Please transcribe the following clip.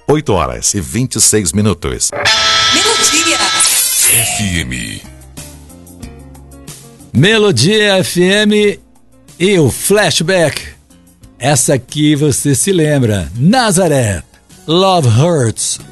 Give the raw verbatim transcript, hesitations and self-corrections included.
oito horas e vinte e seis minutos. Melodia F M. Melodia F M e o Flashback. Essa aqui você se lembra. Nazareth, Love Hurts.